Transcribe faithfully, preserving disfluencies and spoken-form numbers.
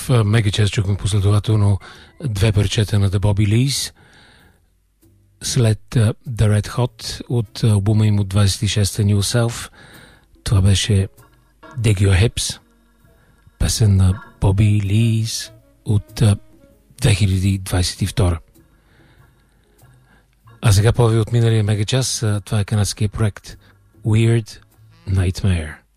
Мегачас чухме последователно две парчета на The Bobby Lees. След uh, The Red Hot от албума им от двадесет и шеста New Self, това беше Dig Your Hips, песен на Bobby Lees от uh, две хиляди двадесет и втора. А сега повече от миналия мегачас, uh, това е канадския проект Weird Nightmare.